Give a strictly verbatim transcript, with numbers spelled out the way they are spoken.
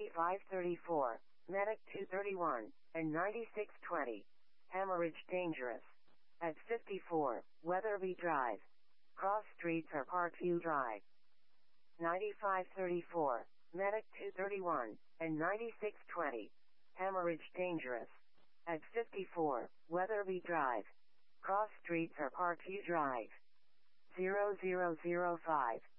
ninety-five thirty-four, Medic two thirty-one, and ninety-six twenty. Hemorrhage dangerous. At fifty-four, Weatherby Drive. Cross streets are Parkview Drive. ninety-five thirty-four, Medic two thirty-one, and ninety-six twenty. Hemorrhage dangerous. At fifty-four, Weatherby Drive. Cross streets are Parkview Drive. zero zero zero five.